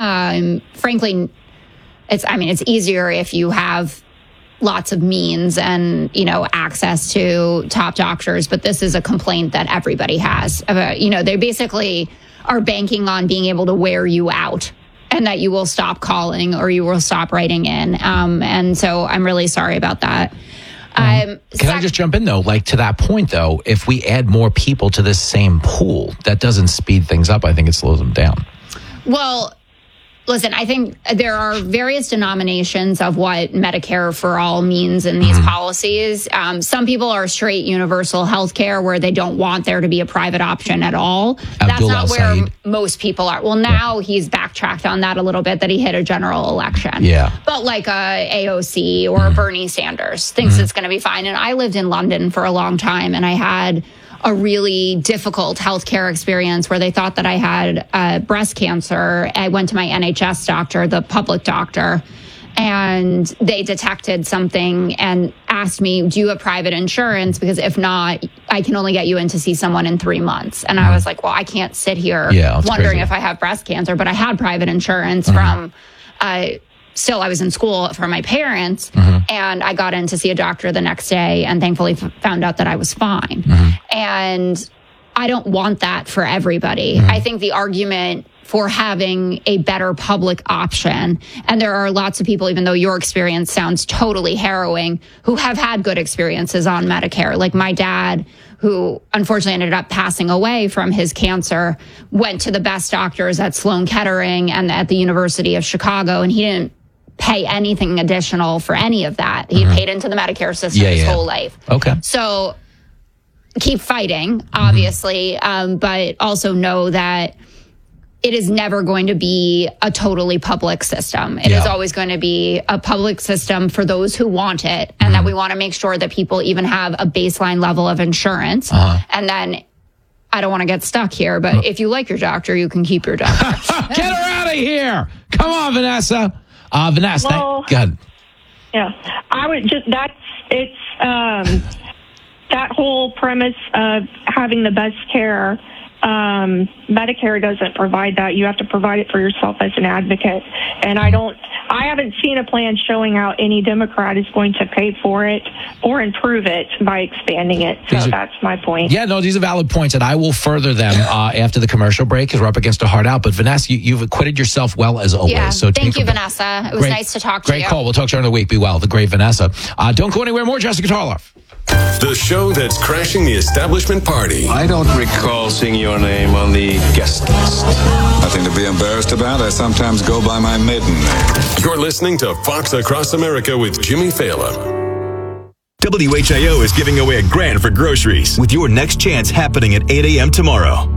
Frankly, it's easier if you have lots of means and, access to top doctors. But this is a complaint that everybody has. They basically are banking on being able to wear you out and that you will stop calling or you will stop writing in. And so I'm really sorry about that. Can I just jump in, though? Like, to that point, though, if we add more people to this same pool, that doesn't speed things up. I think it slows them down. Well, listen, I think there are various denominations of what Medicare for all means in these policies. Some people are straight universal health care where they don't want there to be a private option at all. That's not where most people are. Well, now he's backtracked on that a little bit, that he hit a general election. Yeah. But like a AOC or Bernie Sanders thinks it's going to be fine. And I lived in London for a long time, and I had a really difficult healthcare experience where they thought that I had breast cancer. I went to my NHS doctor, the public doctor, and they detected something and asked me, do you have private insurance? Because if not, I can only get you in to see someone in 3 months. And I was like, well, I can't sit here wondering if I have breast cancer, but I had private insurance from still I was in school for my parents, and I got in to see a doctor the next day and thankfully found out that I was fine. And I don't want that for everybody. I think the argument for having a better public option, and there are lots of people, even though your experience sounds totally harrowing, who have had good experiences on Medicare. Like my dad, who unfortunately ended up passing away from his cancer, went to the best doctors at Sloan Kettering and at the University of Chicago, and he didn't pay anything additional for any of that. He paid into the Medicare system his whole life. Okay. So keep fighting, obviously, but also know that it is never going to be a totally public system. It is always going to be a public system for those who want it, and that we want to make sure that people even have a baseline level of insurance. And then, I don't want to get stuck here, but if you like your doctor, you can keep your doctor. Get her out of here! Come on, Vanessa. Vanessa, go ahead. Yeah, I would just, that whole premise of having the best care, Medicare doesn't provide that. You have to provide it for yourself as an advocate. And I haven't seen a plan showing how any Democrat is going to pay for it or improve it by expanding it. So that's my point. Yeah, no, these are valid points, and I will further them after the commercial break because we're up against a hard out. But Vanessa, you've acquitted yourself well as always. Yeah, so thank you, Vanessa. It was nice to talk to you. Great call. We'll talk to you in a week. Be well. The great Vanessa. Don't go anywhere more. Jessica Tarloff. The show that's crashing the establishment party. I don't recall seeing your name on the guest list. Nothing to be embarrassed about. I sometimes go by my maiden name. You're listening to Fox Across America with Jimmy Fallon. WHIO is giving away $1,000 for groceries with your next chance happening at 8 a.m. tomorrow.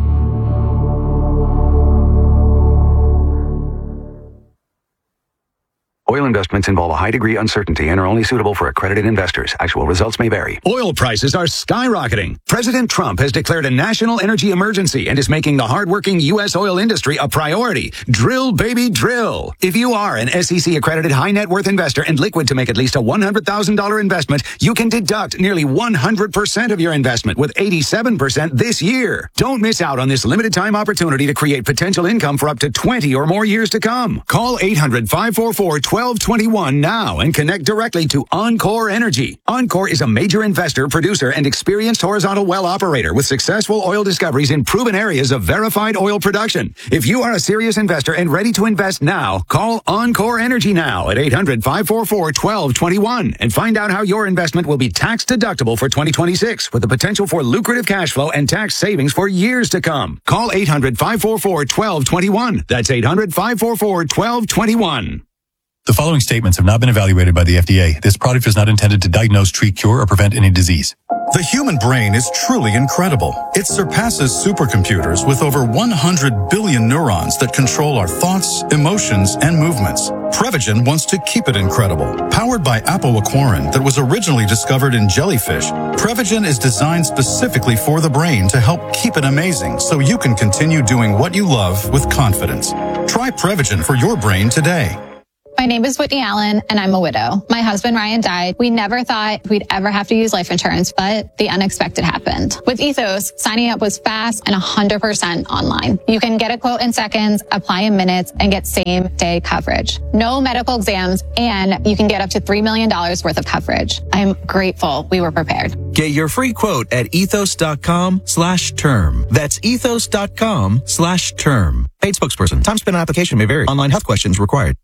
Oil investments involve a high degree of uncertainty and are only suitable for accredited investors. Actual results may vary. Oil prices are skyrocketing. President Trump has declared a national energy emergency and is making the hardworking U.S. oil industry a priority. Drill, baby, drill. If you are an SEC accredited high net worth investor and liquid to make at least a $100,000 investment, you can deduct nearly 100% of your investment with 87% this year. Don't miss out on this limited time opportunity to create potential income for up to 20 or more years to come. Call 800-544-1221 now and connect directly to Encore Energy. Encore is a major investor, producer, and experienced horizontal well operator with successful oil discoveries in proven areas of verified oil production. If you are a serious investor and ready to invest now, call Encore Energy now at 800-544-1221 and find out how your investment will be tax deductible for 2026 with the potential for lucrative cash flow and tax savings for years to come. Call 800-544-1221. That's 800-544-1221. The following statements have not been evaluated by the FDA. This product is not intended to diagnose, treat, cure, or prevent any disease. The human brain is truly incredible. It surpasses supercomputers with over 100 billion neurons that control our thoughts, emotions, and movements. Prevagen wants to keep it incredible. Powered by apoaquarin that was originally discovered in jellyfish, Prevagen is designed specifically for the brain to help keep it amazing so you can continue doing what you love with confidence. Try Prevagen for your brain today. My name is Whitney Allen, and I'm a widow. My husband, Ryan, died. We never thought we'd ever have to use life insurance, but the unexpected happened. With Ethos, signing up was fast and 100% online. You can get a quote in seconds, apply in minutes, and get same-day coverage. No medical exams, and you can get up to $3 million worth of coverage. I'm grateful we were prepared. Get your free quote at ethos.com/term. That's ethos.com/term. Paid spokesperson. Time spent on application may vary. Online health questions required.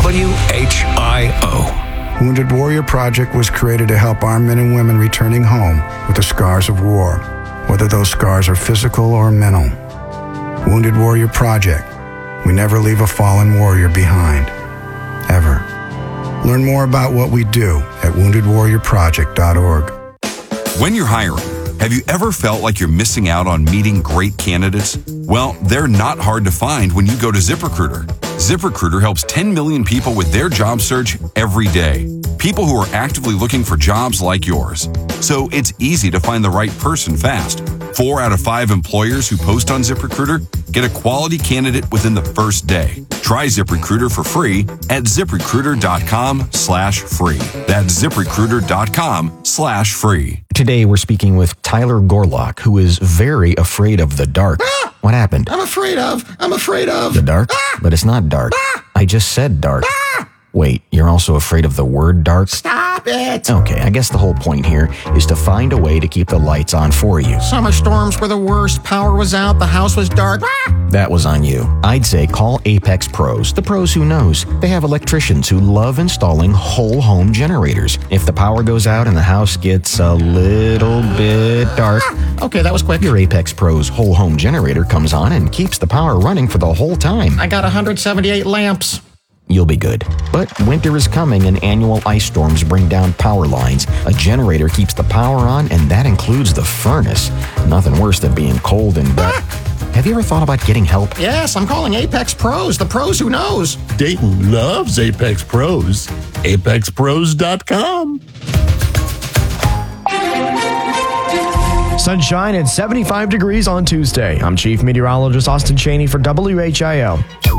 WHIO. Wounded Warrior Project was created to help our men and women returning home with the scars of war, whether those scars are physical or mental. Wounded Warrior Project. We never leave a fallen warrior behind. Ever. Learn more about what we do at woundedwarriorproject.org. When you're hiring, have you ever felt like you're missing out on meeting great candidates? Well, they're not hard to find when you go to ZipRecruiter. ZipRecruiter helps 10 million people with their job search every day. People who are actively looking for jobs like yours. So it's easy to find the right person fast. 4 out of 5 employers who post on ZipRecruiter get a quality candidate within the first day. Try ZipRecruiter for free at ZipRecruiter.com/free. That's ZipRecruiter.com/free. Today we're speaking with Tyler Gorlock, who is very afraid of the dark. What happened? I'm afraid of the dark? But it's not dark. I just said dark. Wait, you're also afraid of the word dark? Stop it! Okay, I guess the whole point here is to find a way to keep the lights on for you. Summer storms were the worst. Power was out. The house was dark. That was on you. I'd say call Apex Pros. The pros who knows. They have electricians who love installing whole home generators. If the power goes out and the house gets a little bit dark... Okay, that was quick. Your Apex Pros whole home generator comes on and keeps the power running for the whole time. I got 178 lamps. You'll be good. But winter is coming and annual ice storms bring down power lines. A generator keeps the power on, and that includes the furnace. Nothing worse than being cold and wet. Have you ever thought about getting help? Yes, I'm calling Apex Pros, the pros who knows. Dayton loves Apex Pros. ApexPros.com. Sunshine and 75 degrees on Tuesday. I'm Chief Meteorologist Austin Chaney for WHIO.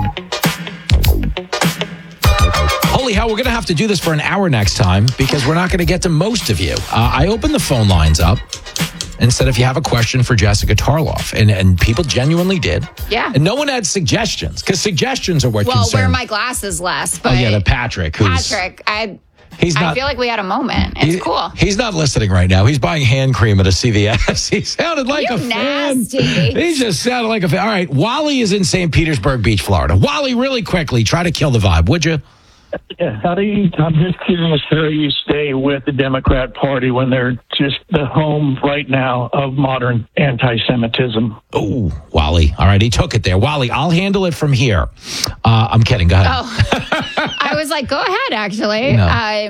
Holy hell, we're going to have to do this for an hour next time because we're not going to get to most of you. I opened the phone lines up and said if you have a question for Jessica Tarloff, and people genuinely did. Yeah. And no one had suggestions because suggestions are what concern. Well, wear my glasses less. But the Patrick. I feel like we had a moment. It's cool. He's not listening right now. He's buying hand cream at a CVS. He sounded like a nasty fan. He just sounded like a fan. All right, Wally is in St. Petersburg Beach, Florida. Wally, really quickly, try to kill the vibe, would you? Yeah, I'm just curious how you stay with the Democrat Party when they're just the home right now of modern anti-Semitism. Oh, Wally. All right, he took it there. Wally, I'll handle it from here. I'm kidding. Go ahead. Oh, I was like, go ahead, actually. No.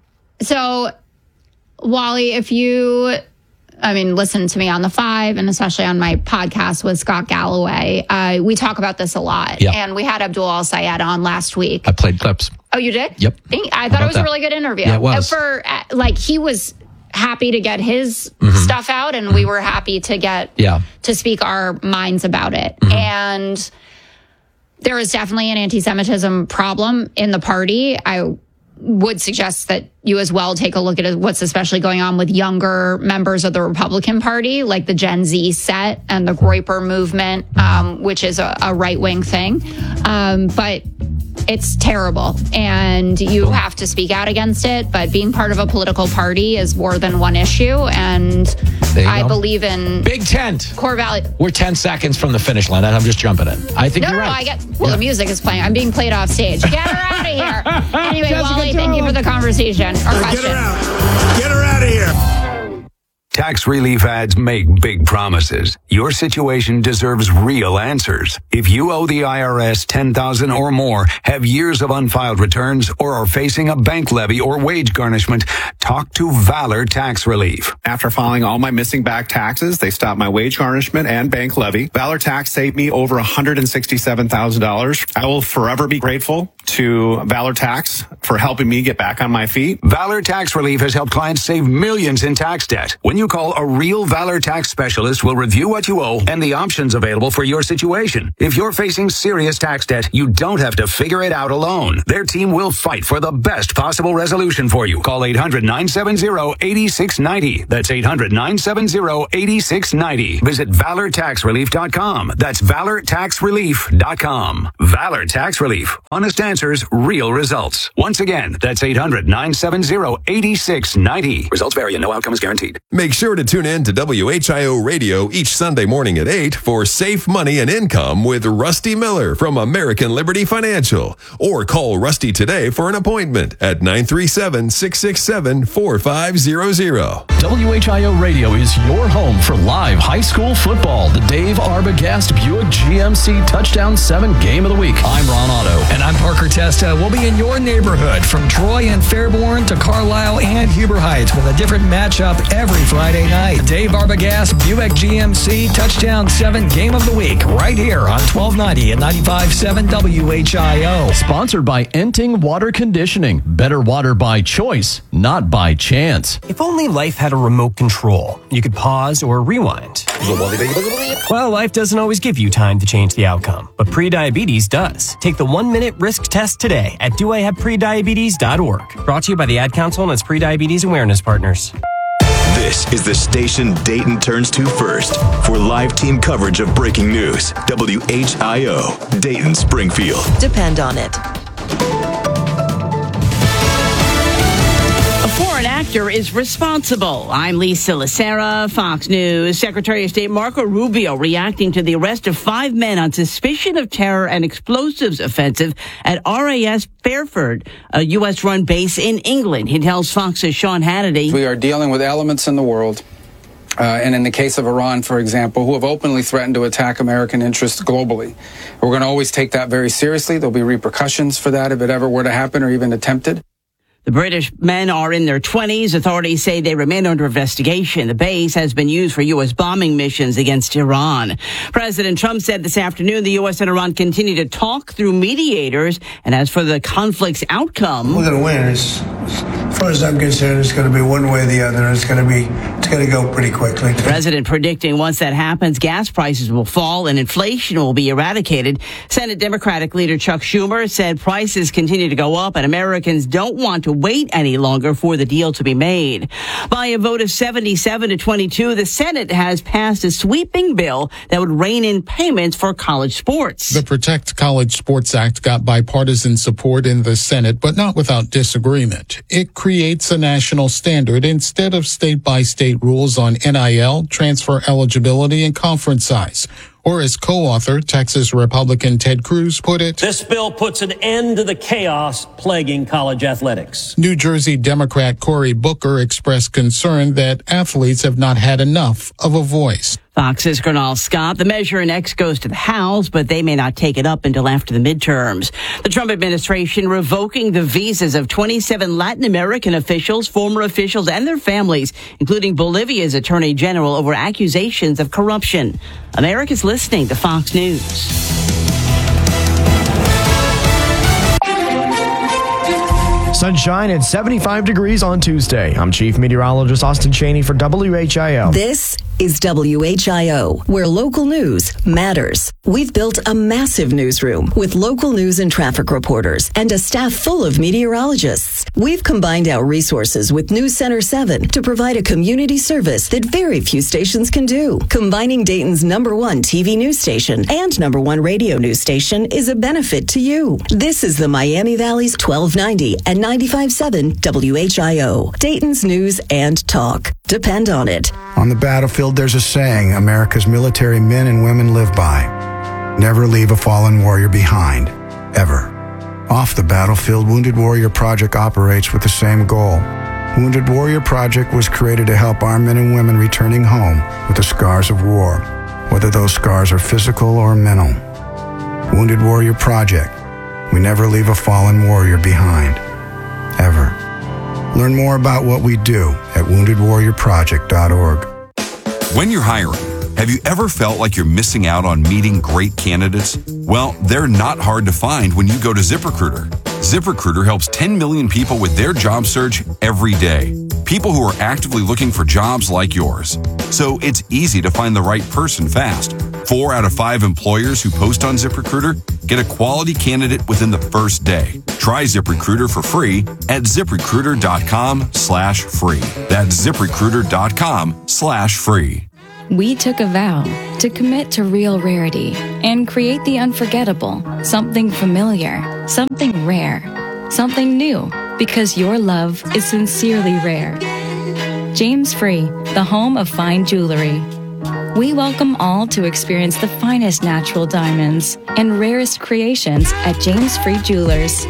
So, Wally, if you... listen to me on The Five and especially on my podcast with Scott Galloway. We talk about this a lot. Yep. And we had Abdul Al-Sayed on last week. I played clips. Oh, you did? Yep. I thought it was a really good interview. Yeah, it was. He was happy to get his stuff out, and we were happy to get to speak our minds about it. And there is definitely an anti-Semitism problem in the party. I would suggest that you as well take a look at what's especially going on with younger members of the Republican Party, like the Gen Z set and the Groyper movement, which is a right-wing thing. But it's terrible, and you have to speak out against it. But being part of a political party is more than one issue, and I believe in Big Tent. Core value. We're 10 seconds from the finish line, and I'm just jumping in. I think you're right. The music is playing. I'm being played off stage. Get her out of here. Anyway, Wally, thank you for the conversation. Or question. Get her out. Get her out of here. Tax relief ads make big promises. Your situation deserves real answers. If you owe the IRS $10,000 or more, have years of unfiled returns, or are facing a bank levy or wage garnishment, talk to Valor Tax Relief. After filing all my missing back taxes, they stopped my wage garnishment and bank levy. Valor Tax saved me over $167,000. I will forever be grateful to Valor Tax for helping me get back on my feet. Valor Tax Relief has helped clients save millions in tax debt. When you call, a real Valor Tax specialist will review what you owe and the options available for your situation. If you're facing serious tax debt, you don't have to figure it out alone. Their team will fight for the best possible resolution for you. Call 800-970-8690. That's 800-970-8690. Visit ValorTaxRelief.com. That's ValorTaxRelief.com. Valor Tax Relief. Honest answers, real results. Once again, that's 800-970-8690. Results vary and no outcome is guaranteed. Make sure to tune in to WHIO Radio each Sunday morning at 8 for Safe Money and Income with Rusty Miller from American Liberty Financial. Or call Rusty today for an appointment at 937-667-4500. WHIO Radio is your home for live high school football. The Dave Arbogast Buick GMC Touchdown 7 Game of the Week. I'm Ron Otto. And I'm Parker Testa. We'll be in your neighborhood from Troy and Fairborn to Carlisle and Huber Heights with a different matchup every Friday night. Dave Arbogast Buick GMC Touchdown 7 Game of the Week right here on 1290 and 95.7 WHIO. Sponsored by Enting Water Conditioning. Better water by choice, not by chance. If only life had a remote control, you could pause or rewind. Well, life doesn't always give you time to change the outcome, but prediabetes does. Take the 1-minute risk test today at doihaveprediabetes.org. Brought to you by the Ad Council and its prediabetes awareness partners. This is the station Dayton turns to first for live team coverage of breaking news. WHIO, Dayton Springfield. Depend on it. A foreign actor is responsible. I'm Lisa Lacera, Fox News. Secretary of State Marco Rubio reacting to the arrest of 5 men on suspicion of terror and explosives offensive at RAS Fairford, a U.S.-run base in England. He tells Fox's Sean Hannity. We are dealing with elements in the world, and in the case of Iran, for example, who have openly threatened to attack American interests globally. We're going to always take that very seriously. There'll be repercussions for that if it ever were to happen or even attempted. The British men are in their 20s. Authorities say they remain under investigation. The base has been used for U.S. bombing missions against Iran. President Trump said this afternoon the U.S. and Iran continue to talk through mediators. And as for the conflict's outcome, we're going to win. As far as I'm concerned, it's going to be one way or the other. It's going to go pretty quickly. The president predicting once that happens, gas prices will fall and inflation will be eradicated. Senate Democratic leader Chuck Schumer said prices continue to go up and Americans don't want to wait any longer for the deal to be made. By a vote of 77-22, the Senate has passed a sweeping bill that would rein in payments for college sports. The Protect College Sports Act got bipartisan support in the Senate, but not without disagreement. It creates a national standard instead of state-by-state rules on NIL, transfer eligibility, and conference size. Or as co-author, Texas Republican Ted Cruz put it, this bill puts an end to the chaos plaguing college athletics. New Jersey Democrat Cory Booker expressed concern that athletes have not had enough of a voice. Fox's Gernal Scott. The measure next goes to the House, but they may not take it up until after the midterms. The Trump administration revoking the visas of 27 Latin American officials, former officials, and their families, including Bolivia's Attorney General, over accusations of corruption. America's listening to Fox News. Sunshine and 75 degrees on Tuesday. I'm Chief Meteorologist Austin Chaney for WHIO. This is WHIO, where local news matters. We've built a massive newsroom with local news and traffic reporters and a staff full of meteorologists. We've combined our resources with News Center 7 to provide a community service that very few stations can do. Combining Dayton's #1 TV news station and #1 radio news station is a benefit to you. This is the Miami Valley's 1290 and 95.7 WHIO, Dayton's news and talk. Depend on it. On the battlefield, there's a saying America's military men and women live by. Never leave a fallen warrior behind, ever. Off the battlefield, Wounded Warrior Project operates with the same goal. Wounded Warrior Project was created to help our men and women returning home with the scars of war, whether those scars are physical or mental. Wounded Warrior Project. We never leave a fallen warrior behind, ever. Learn more about what we do at woundedwarriorproject.org. When you're hiring, Have you ever felt like you're missing out on meeting great candidates? Well, they're not hard to find when you go to ZipRecruiter. ZipRecruiter helps 10 million people with their job search every day. People who are actively looking for jobs like yours. So it's easy to find the right person fast. 4 out of 5 employers who post on ZipRecruiter get a quality candidate within the first day. Try ZipRecruiter for free at ZipRecruiter.com/free. That's ZipRecruiter.com/free. We took a vow to commit to real rarity and create the unforgettable, something familiar, something rare, something new, because your love is sincerely rare. James Free, the home of fine jewelry. We welcome all to experience the finest natural diamonds and rarest creations at James Free Jewelers.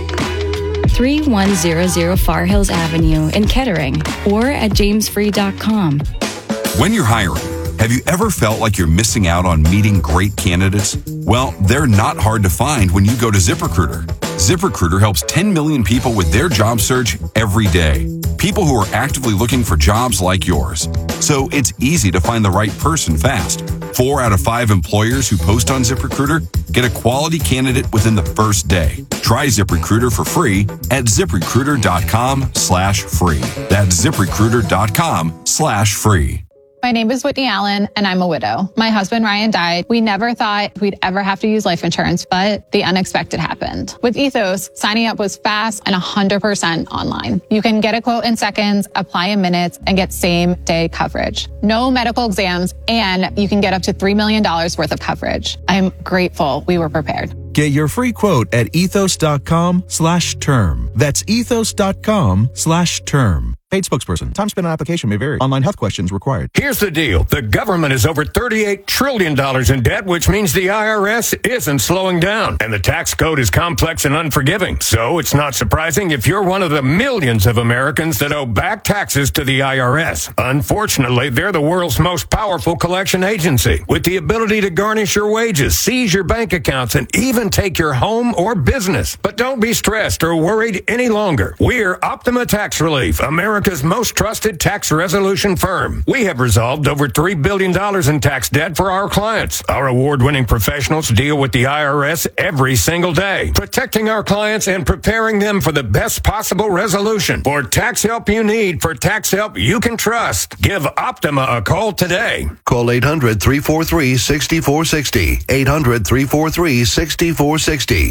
3100 Far Hills Avenue in Kettering or at jamesfree.com. When you're hiring, have you ever felt like you're missing out on meeting great candidates? Well, they're not hard to find when you go to ZipRecruiter. ZipRecruiter helps 10 million people with their job search every day. People who are actively looking for jobs like yours. So it's easy to find the right person fast. 4 out of 5 employers who post on ZipRecruiter get a quality candidate within the first day. Try ZipRecruiter for free at ZipRecruiter.com/free. That's ZipRecruiter.com/free. My name is Whitney Allen, and I'm a widow. My husband, Ryan, died. We never thought we'd ever have to use life insurance, but the unexpected happened. With Ethos, signing up was fast and 100% online. You can get a quote in seconds, apply in minutes, and get same-day coverage. No medical exams, and you can get up to $3 million worth of coverage. I'm grateful we were prepared. Get your free quote at ethos.com/term. That's ethos.com/term. Paid spokesperson. Time spent on application may vary. Online health questions required. Here's the deal. The government is over $38 trillion in debt, which means the IRS isn't slowing down. And the tax code is complex and unforgiving. So it's not surprising if you're one of the millions of Americans that owe back taxes to the IRS. Unfortunately, they're the world's most powerful collection agency, with the ability to garnish your wages, seize your bank accounts, and even take your home or business. But don't be stressed or worried any longer. We're Optima Tax Relief, America's most trusted tax resolution firm. We have resolved over $3 billion in tax debt for our clients. Our award-winning professionals deal with the IRS every single day, protecting our clients and preparing them for the best possible resolution. For tax help you need, for tax help you can trust, give Optima a call today. Call 800-343-6460. 800-343-6460.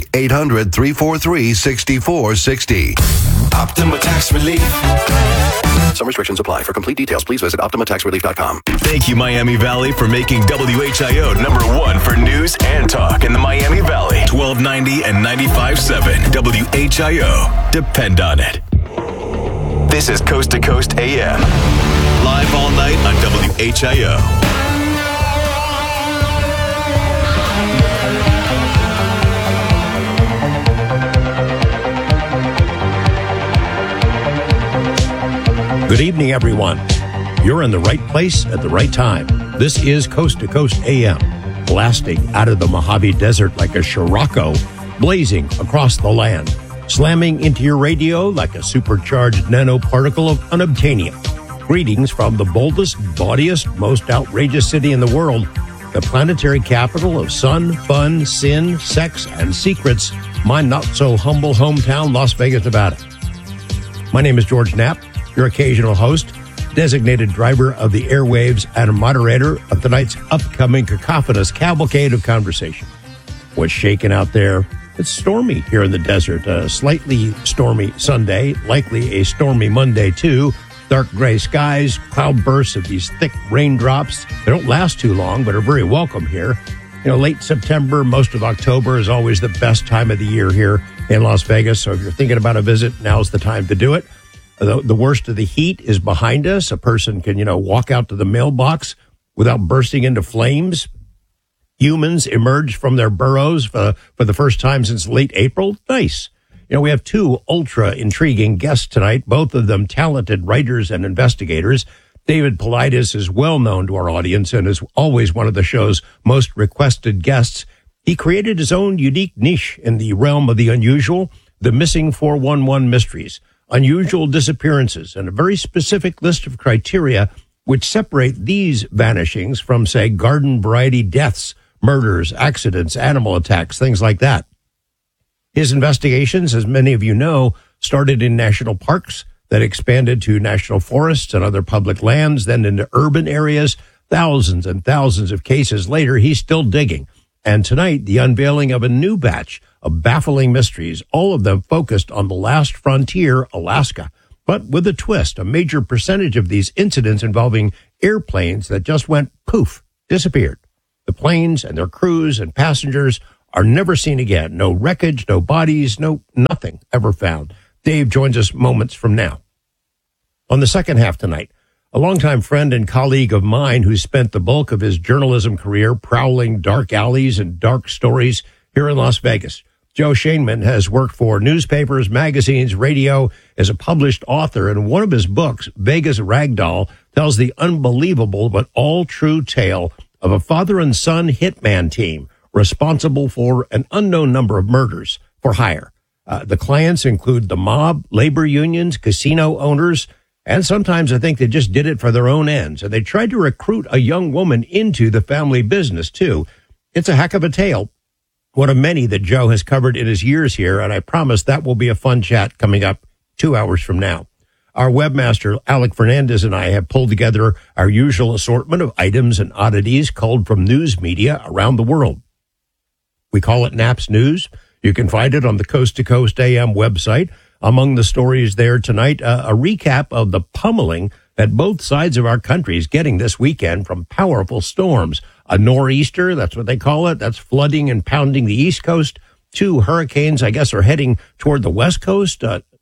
800-343-6460. Optima Tax Relief. Some restrictions apply. For complete details, please visit OptimaTaxRelief.com. Thank you, Miami Valley, for making WHIO #1 for news and talk in the Miami Valley. 1290 and 95.7 WHIO. Depend on it. This is Coast to Coast AM. Live all night on WHIO. Good evening, everyone. You're in the right place at the right time. This is Coast to Coast AM, blasting out of the Mojave Desert like a Scirocco, blazing across the land, slamming into your radio like a supercharged nanoparticle of unobtainium. Greetings from the boldest, bawdiest, most outrageous city in the world, the planetary capital of sun, fun, sin, sex, and secrets, my not-so-humble hometown, Las Vegas, Nevada. My name is George Knapp, your occasional host, designated driver of the airwaves, and a moderator of tonight's upcoming cacophonous cavalcade of conversation. What's shaking out there? It's stormy here in the desert. A slightly stormy Sunday, likely a stormy Monday, too. Dark gray skies, cloud bursts of these thick raindrops. They don't last too long, but are very welcome here. You know, late September, most of October is always the best time of the year here in Las Vegas. So if you're thinking about a visit, now's the time to do it. The worst of the heat is behind us. A person can, walk out to the mailbox without bursting into flames. Humans emerge from their burrows for the first time since late April. Nice. We have 2 ultra intriguing guests tonight, both of them talented writers and investigators. David Paulides is well known to our audience and is always one of the show's most requested guests. He created his own unique niche in the realm of the unusual, the Missing 411 mysteries. Unusual disappearances, and a very specific list of criteria which separate these vanishings from, say, garden variety deaths, murders, accidents, animal attacks, things like that. His investigations, as many of you know, started in national parks that expanded to national forests and other public lands, then into urban areas. Thousands and thousands of cases later, he's still digging. And tonight, the unveiling of a new batch of baffling mysteries, all of them focused on the last frontier, Alaska. But with a twist, a major percentage of these incidents involving airplanes that just went poof, disappeared. The planes and their crews and passengers are never seen again. No wreckage, no bodies, nothing ever found. Dave joins us moments from now. On the second half tonight, a longtime friend and colleague of mine who spent the bulk of his journalism career prowling dark alleys and dark stories here in Las Vegas. Joe Shainman has worked for newspapers, magazines, radio, as a published author, and one of his books, Vegas Ragdoll, tells the unbelievable but all-true tale of a father and son hitman team responsible for an unknown number of murders for hire. The clients include the mob, labor unions, casino owners, and sometimes I think they just did it for their own ends. And they tried to recruit a young woman into the family business, too. It's a heck of a tale, one of many that Joe has covered in his years here, and I promise that will be a fun chat coming up 2 hours from now. Our webmaster, Alec Fernandez, and I have pulled together our usual assortment of items and oddities culled from news media around the world. We call it Naps News. You can find it on the Coast to Coast AM website. Among the stories there tonight, a recap of the pummeling that both sides of our country is getting this weekend from powerful storms. A nor'easter, that's what they call it. That's flooding and pounding the East Coast. 2 hurricanes, I guess, are heading toward the West Coast.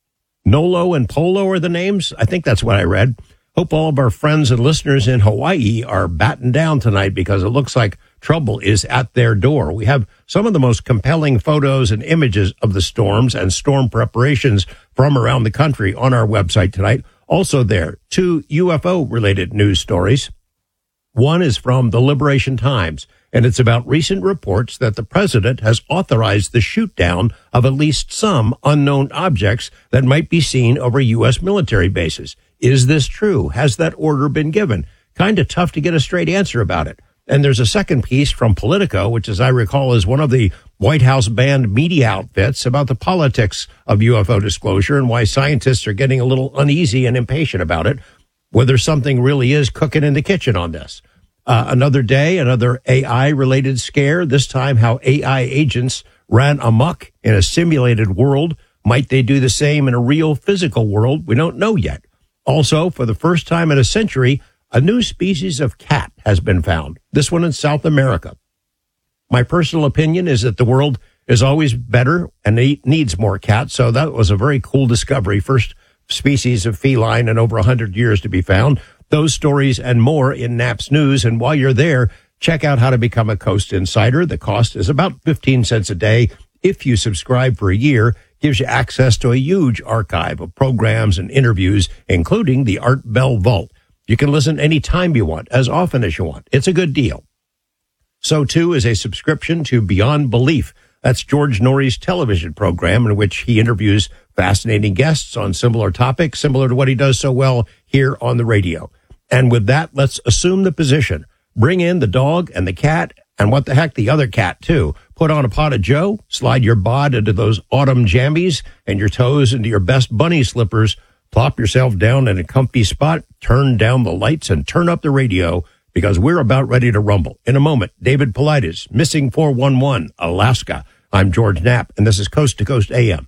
Nolo and Polo are the names. I think that's what I read. Hope all of our friends and listeners in Hawaii are battened down tonight because it looks like trouble is at their door. We have some of the most compelling photos and images of the storms and storm preparations from around the country on our website tonight. Also there, 2 UFO-related news stories. One is from the Liberation Times, and it's about recent reports that the president has authorized the shoot-down of at least some unknown objects that might be seen over U.S. military bases. Is this true? Has that order been given? Kind of tough to get a straight answer about it. And there's a second piece from Politico, which, as I recall, is one of the White House banned media outfits, about the politics of UFO disclosure and why scientists are getting a little uneasy and impatient about it, whether something really is cooking in the kitchen on this. Another day, another AI-related scare, this time how AI agents ran amok in a simulated world. Might they do the same in a real physical world? We don't know yet. Also, for the first time in a century, a new species of cat has been found, this one in South America. My personal opinion is that the world is always better and needs more cats, so that was a very cool discovery. First species of feline in over 100 years to be found. Those stories and more in Naps News, and while you're there, check out how to become a Coast Insider. The cost is about 15 cents a day. If you subscribe for a year, gives you access to a huge archive of programs and interviews, including the Art Bell Vault. You can listen anytime you want, as often as you want. It's a good deal. So, too, is a subscription to Beyond Belief. That's George Norrie's television program in which he interviews fascinating guests on similar topics, similar to what he does so well here on the radio. And with that, let's assume the position. Bring in the dog and the cat, and what the heck, the other cat, too. Put on a pot of Joe, slide your bod into those autumn jammies and your toes into your best bunny slippers. Plop yourself down in a comfy spot, turn down the lights, and turn up the radio, because we're about ready to rumble. In a moment, David Paulides, Missing 411, Alaska. I'm George Knapp, and this is Coast to Coast AM.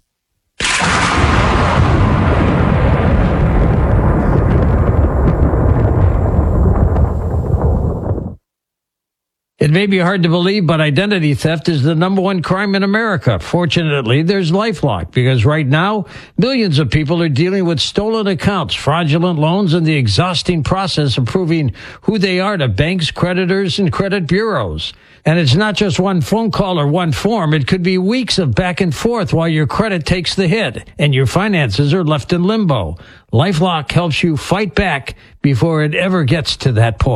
It may be hard to believe, but identity theft is the #1 crime in America. Fortunately, there's LifeLock, because right now, millions of people are dealing with stolen accounts, fraudulent loans, and the exhausting process of proving who they are to banks, creditors, and credit bureaus. And it's not just one phone call or one form. It could be weeks of back and forth while your credit takes the hit and your finances are left in limbo. LifeLock helps you fight back before it ever gets to that point.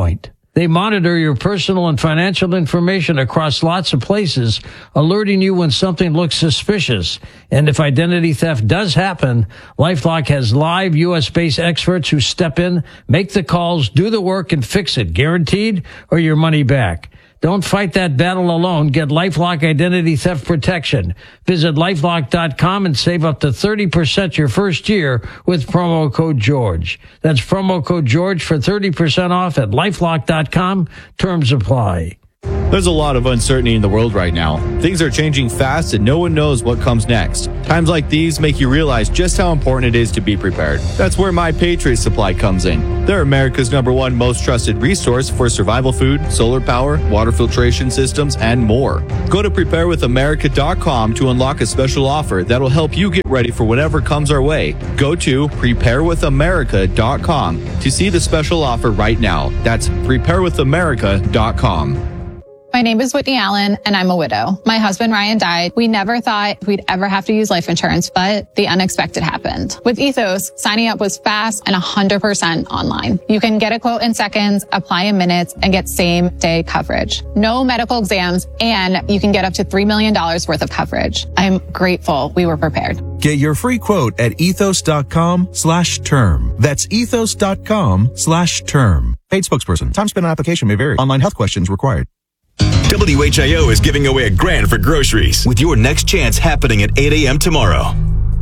They monitor your personal and financial information across lots of places, alerting you when something looks suspicious. And if identity theft does happen, LifeLock has live U.S.-based experts who step in, make the calls, do the work, and fix it, guaranteed, or your money back. Don't fight that battle alone. Get LifeLock Identity Theft Protection. Visit LifeLock.com and save up to 30% your first year with promo code George. That's promo code George for 30% off at LifeLock.com. Terms apply. There's a lot of uncertainty in the world right now. Things are changing fast and no one knows what comes next. Times like these make you realize just how important it is to be prepared. That's where My Patriot Supply comes in. They're America's #1 most trusted resource for survival food, solar power, water filtration systems, and more. Go to preparewithamerica.com to unlock a special offer that'll help you get ready for whatever comes our way. Go to preparewithamerica.com to see the special offer right now. That's preparewithamerica.com. My name is Whitney Allen, and I'm a widow. My husband, Ryan, died. We never thought we'd ever have to use life insurance, but the unexpected happened. With Ethos, signing up was fast and 100% online. You can get a quote in seconds, apply in minutes, and get same-day coverage. No medical exams, and you can get up to $3 million worth of coverage. I'm grateful we were prepared. Get your free quote at ethos.com/term. That's ethos.com/term. Paid spokesperson. Time spent on application may vary. Online health questions required. WHIO is giving away $1,000 for groceries with your next chance happening at 8 a.m. tomorrow.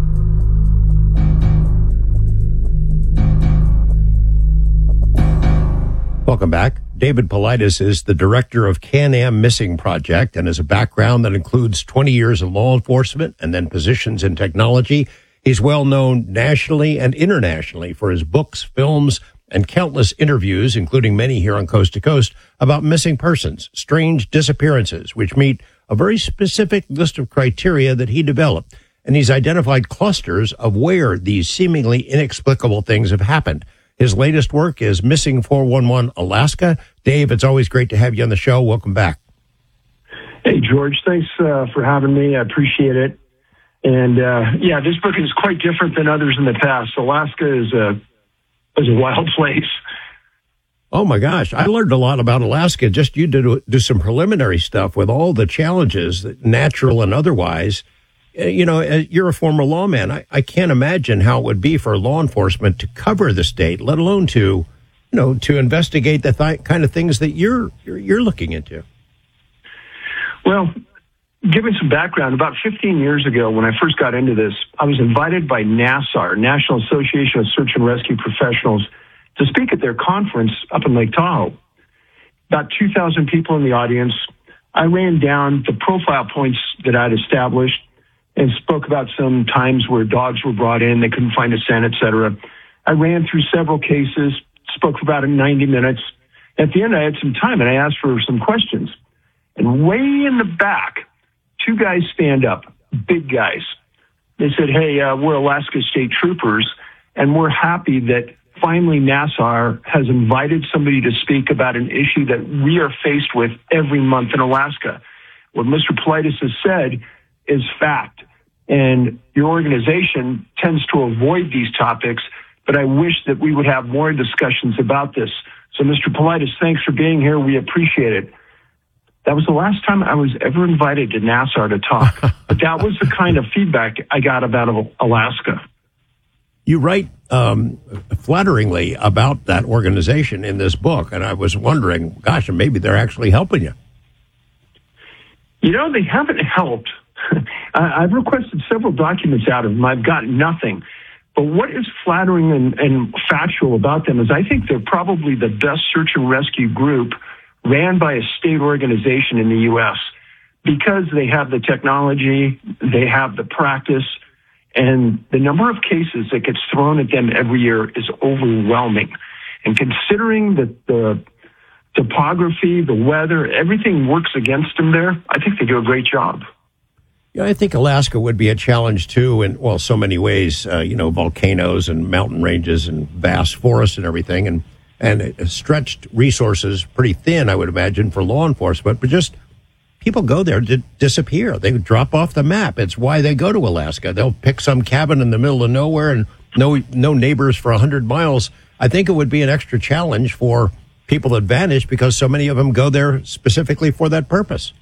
Welcome back. David Paulides is the director of Can-Am Missing Project and has a background that includes 20 years of law enforcement and then positions in technology. He's well known nationally and internationally for his books, films, and countless interviews, including many here on Coast to Coast, about missing persons, strange disappearances, which meet a very specific list of criteria that he developed. And he's identified clusters of where these seemingly inexplicable things have happened. His latest work is Missing 411 Alaska. Dave, it's always great to have you on the show. Welcome back. Hey, George. Thanks for having me. I appreciate it. And, this book is quite different than others in the past. Alaska is a wild place. Oh, my gosh. I learned a lot about Alaska. Just you do some preliminary stuff with all the challenges, natural and otherwise. You know, you're a former lawman. I can't imagine how it would be for law enforcement to cover the state, let alone to investigate the kind of things that you're looking into. Well, giving some background, about 15 years ago when I first got into this, I was invited by NASAR, National Association of Search and Rescue Professionals, to speak at their conference up in Lake Tahoe. About 2,000 people in the audience. I ran down the profile points that I'd established and spoke about some times where dogs were brought in, they couldn't find a scent, etc. I ran through several cases, spoke for about 90 minutes. At the end, I had some time, and I asked for some questions. And way in the back, two guys stand up, big guys. They said, hey, we're Alaska State Troopers, and we're happy that finally NASAR has invited somebody to speak about an issue that we are faced with every month in Alaska. What Mr. Paulides has said is fact, and your organization tends to avoid these topics, but I wish that we would have more discussions about this. So, Mr. Paulides, thanks for being here. We appreciate it. That was the last time I was ever invited to NASAR to talk. But that was the kind of feedback I got about Alaska. You write flatteringly about that organization in this book, and I was wondering, gosh, maybe they're actually helping you. You know, they haven't helped. I've requested several documents out of them. I've got nothing. But what is flattering and factual about them is I think they're probably the best search and rescue group ran by a state organization in the U.S. because they have the technology, they have the practice, and the number of cases that gets thrown at them every year is overwhelming. And considering that the topography, the weather, everything works against them there, I think they do a great job. Yeah, I think Alaska would be a challenge, too, in, well, so many ways, volcanoes and mountain ranges and vast forests and everything, and stretched resources, pretty thin, I would imagine, for law enforcement, but just people go there to disappear. They drop off the map. It's why they go to Alaska. They'll pick some cabin in the middle of nowhere and no neighbors for 100 miles. I think it would be an extra challenge for people that vanish because so many of them go there specifically for that purpose.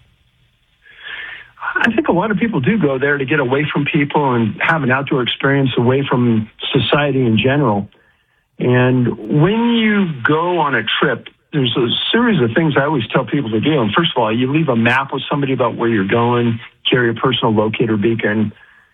I think a lot of people do go there to get away from people and have an outdoor experience away from society in general. And when you go on a trip, there's a series of things I always tell people to do. And first of all, you leave a map with somebody about where you're going, carry a personal locator beacon,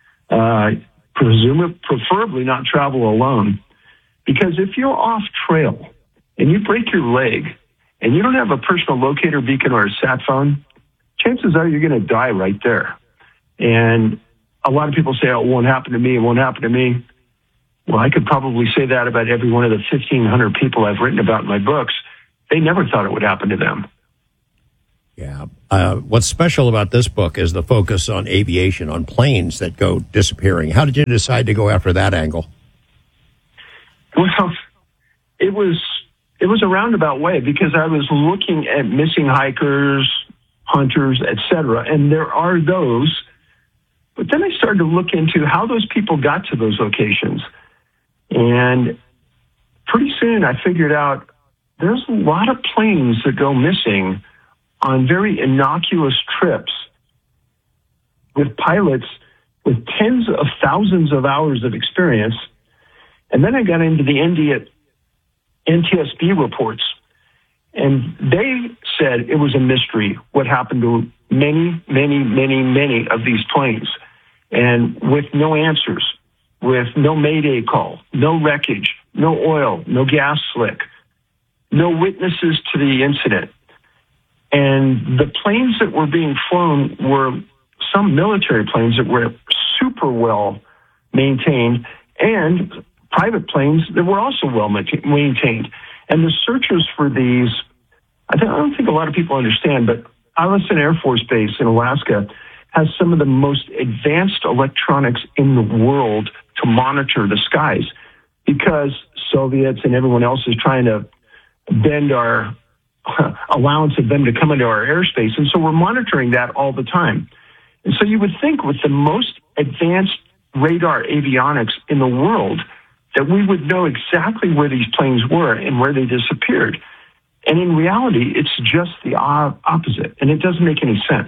preferably not travel alone. Because if you're off trail and you break your leg and you don't have a personal locator beacon or a sat phone, chances are you're going to die right there. And a lot of people say, oh, it won't happen to me, it won't happen to me. Well, I could probably say that about every one of the 1,500 people I've written about in my books. They never thought it would happen to them. Yeah. What's special about this book is the focus on aviation, on planes that go disappearing. How did you decide to go after that angle? Well, it was a roundabout way because I was looking at missing hikers, hunters, etc., and there are those. But then I started to look into how those people got to those locations. And pretty soon I figured out there's a lot of planes that go missing on very innocuous trips with pilots with tens of thousands of hours of experience. And then I got into the NTSB reports, and they said it was a mystery what happened to many of these planes, and with no answers, with no mayday call, no wreckage, no oil, no gas slick, no witnesses to the incident. And the planes that were being flown were some military planes that were super well maintained and private planes that were also well maintained. And the searches for these, I don't think a lot of people understand, but Eielson Air Force Base in Alaska has some of the most advanced electronics in the world to monitor the skies because Soviets and everyone else is trying to bend our allowance of them to come into our airspace. And so we're monitoring that all the time. And so you would think with the most advanced radar avionics in the world that we would know exactly where these planes were and where they disappeared. And in reality, it's just the opposite, and it doesn't make any sense.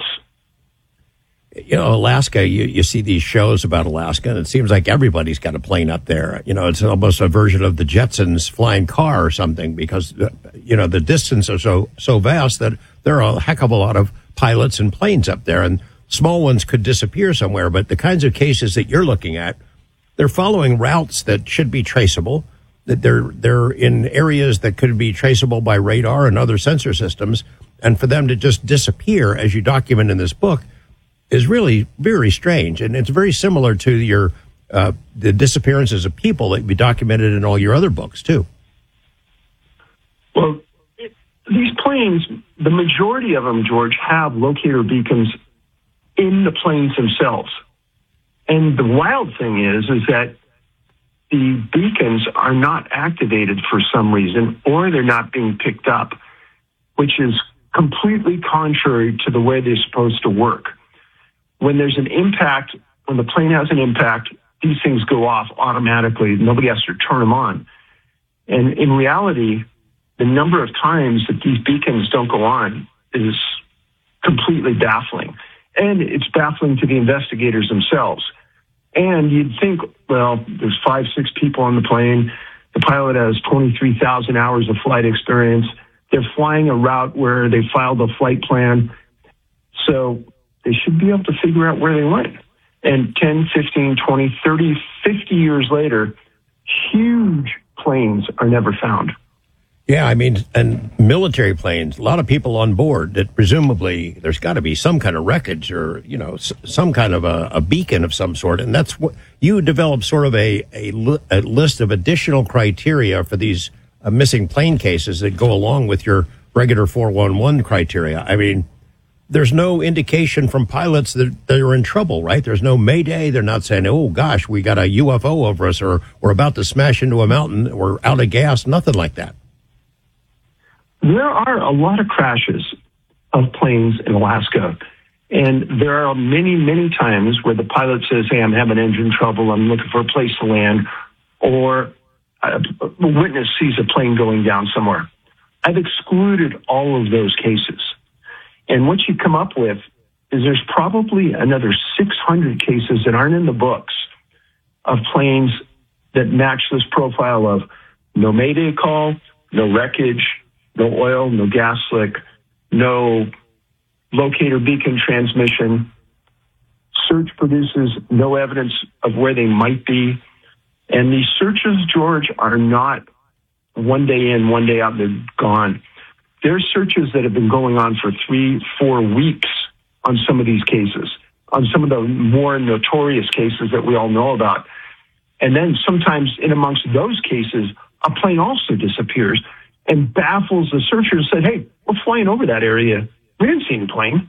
You know, Alaska, you see these shows about Alaska, and it seems like everybody's got a plane up there. You know, it's almost a version of the Jetsons flying car or something because, you know, the distance is so vast that there are a heck of a lot of pilots and planes up there, and small ones could disappear somewhere. But the kinds of cases that you're looking at, they're following routes that should be traceable, that they're in areas that could be traceable by radar and other sensor systems. And for them to just disappear, as you document in this book, is really very strange. And it's very similar to your the disappearances of people that you documented in all your other books, too. Well, these planes, the majority of them, George, have locator beacons in the planes themselves. And the wild thing is that the beacons are not activated for some reason, or they're not being picked up, which is completely contrary to the way they're supposed to work. When there's an impact, when the plane has an impact, these things go off automatically. Nobody has to turn them on. And in reality, the number of times that these beacons don't go on is completely baffling. And it's baffling to the investigators themselves. And you'd think, well, there's 5-6 people on the plane. The pilot has 23,000 hours of flight experience. They're flying a route where they filed a flight plan. So they should be able to figure out where they went. And 10, 15, 20, 30, 50 years later, huge planes are never found. Yeah, I mean, and military planes, a lot of people on board that presumably there's got to be some kind of wreckage or, you know, some kind of a beacon of some sort. And that's what you developed sort of a list of additional criteria for these missing plane cases that go along with your regular 411 criteria. I mean, there's no indication from pilots that they're in trouble, right? There's no mayday. They're not saying, oh, gosh, we got a UFO over us or we're about to smash into a mountain. We're out of gas, nothing like that. There are a lot of crashes of planes in Alaska, and there are many times where the pilot says, hey, I'm having engine trouble, I'm looking for a place to land, or a witness sees a plane going down somewhere. I've excluded all of those cases. And what you come up with is there's probably another 600 cases that aren't in the books of planes that match this profile of no mayday call, no wreckage, no oil, no gas slick, no locator beacon transmission. Search produces no evidence of where they might be. And these searches, George, are not one day in, one day out, they're gone. There's searches that have been going on for 3-4 weeks on some of these cases, on some of the more notorious cases that we all know about. And then sometimes in amongst those cases, a plane also disappears and baffles the searchers. Said, hey, we're flying over that area. We didn't see any plane.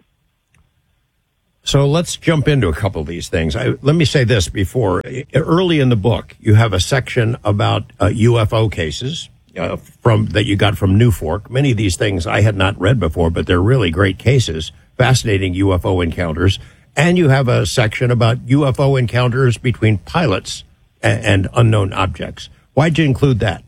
So let's jump into a couple of these things. Let me say this before. Early in the book, you have a section about UFO cases that you got from Newfork. Many of these things I had not read before, but they're really great cases, fascinating UFO encounters. And you have a section about UFO encounters between pilots and unknown objects. Why'd you include that?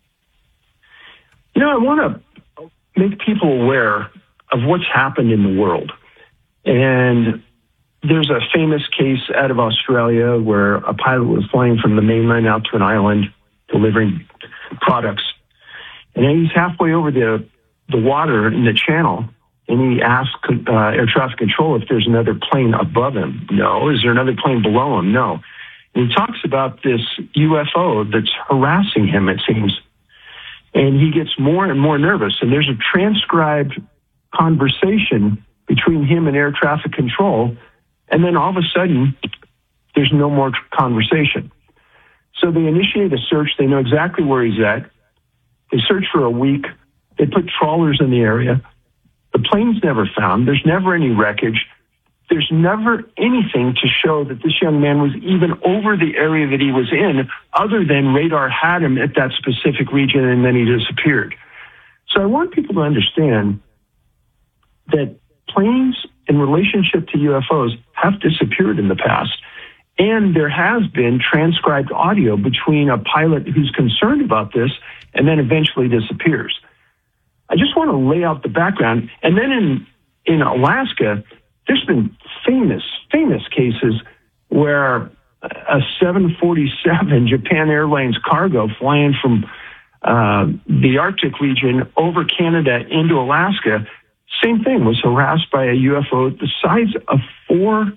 I want to make people aware of what's happened in the world. And there's a famous case out of Australia where a pilot was flying from the mainland out to an island delivering products. And then he's halfway over the water in the channel, and he asks air traffic control if there's another plane above him. No. Is there another plane below him? No. And he talks about this UFO that's harassing him, it seems. And he gets more and more nervous. And there's a transcribed conversation between him and air traffic control. And then all of a sudden, there's no more conversation. So they initiate a search. They know exactly where he's at. They search for a week. They put trawlers in the area. The plane's never found. There's never any wreckage. There's never anything to show that this young man was even over the area that he was in, other than radar had him at that specific region and then he disappeared. So I want people to understand that planes in relationship to UFOs have disappeared in the past. And there has been transcribed audio between a pilot who's concerned about this and then eventually disappears. I just want to lay out the background. And then in Alaska, there's been famous cases where a 747 Japan Airlines cargo flying from the Arctic region over Canada into Alaska, same thing, was harassed by a UFO the size of 4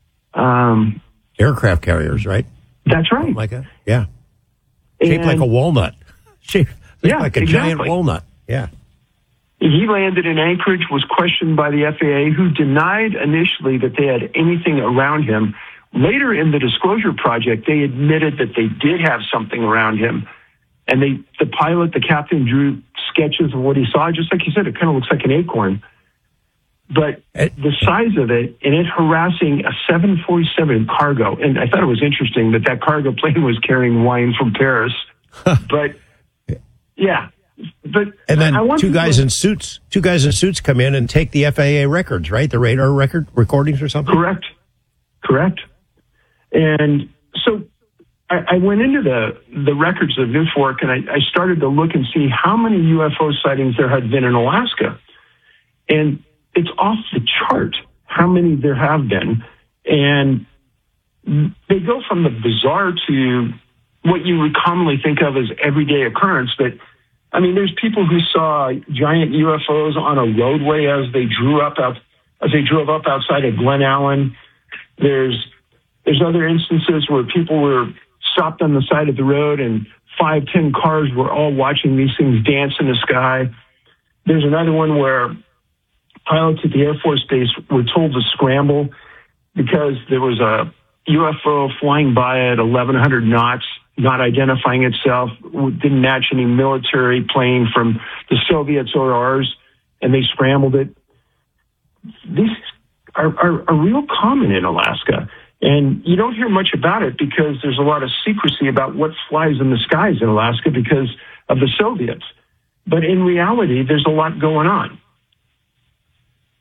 aircraft carriers, right? That's right. Like a, yeah. Shaped like a walnut. Shaped like a giant walnut. Yeah. He landed in Anchorage, was questioned by the FAA, who denied initially that they had anything around him. Later in the disclosure project, they admitted that they did have something around him. And the pilot, the captain, drew sketches of what he saw. Just like you said, it kind of looks like an acorn. But the size of it, and it harassing a 747 cargo. And I thought it was interesting that cargo plane was carrying wine from Paris. But, yeah. But and then two guys in suits come in and take the FAA records, right? The radar recordings or something? Correct. And so I went into the records of Newfork, and I started to look and see how many UFO sightings there had been in Alaska. And it's off the chart how many there have been. And they go from the bizarre to what you would commonly think of as everyday occurrence. But, I mean, there's people who saw giant UFOs on a roadway as they drove up outside of Glen Allen. There's other instances where people were stopped on the side of the road and 5-10 cars were all watching these things dance in the sky. There's another one where pilots at the Air Force Base were told to scramble because there was a UFO flying by at 1,100 knots, not identifying itself, didn't match any military plane from the Soviets or ours, and they scrambled it. These are real common in Alaska. And you don't hear much about it because there's a lot of secrecy about what flies in the skies in Alaska because of the Soviets. But in reality, there's a lot going on.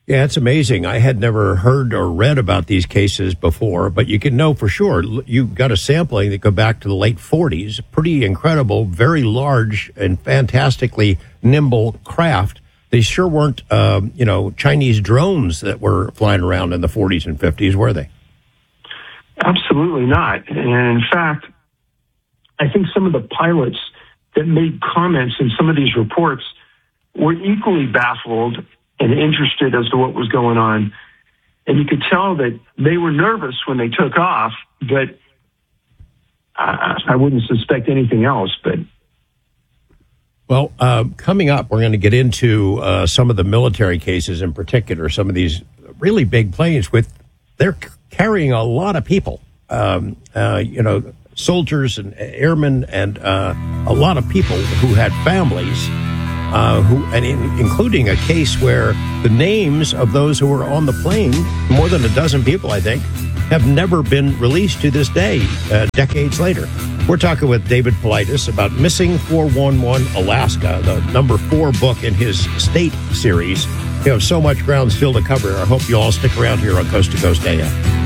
Yeah, it's amazing. I had never heard or read about these cases before, but you can know for sure. You've got a sampling that go back to the late 40s. Pretty incredible, very large and fantastically nimble craft. They sure weren't, Chinese drones that were flying around in the 40s and 50s, were they? Absolutely not. And in fact, I think some of the pilots that made comments in some of these reports were equally baffled and interested as to what was going on. And you could tell that they were nervous when they took off, but I wouldn't suspect anything else. But well, coming up, we're going to get into some of the military cases in particular, some of these really big planes they're carrying a lot of people, soldiers and airmen and a lot of people who had families, including a case where the names of those who were on the plane, more than a dozen people, I think, have never been released to this day, decades later. We're talking with David Paulides about Missing 411 Alaska, the number 4 book in his State series. We have so much ground still to cover. I hope you all stick around here on Coast to Coast AM.